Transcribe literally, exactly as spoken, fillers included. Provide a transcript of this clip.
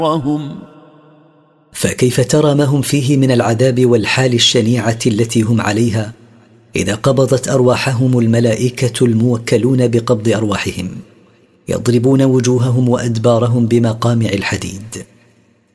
وهم فكيف ترى ما هم فيه من العذاب والحال الشنيعة التي هم عليها إذا قبضت أرواحهم الملائكة الموكلون بقبض أرواحهم، يضربون وجوههم وأدبارهم بمقامع الحديد.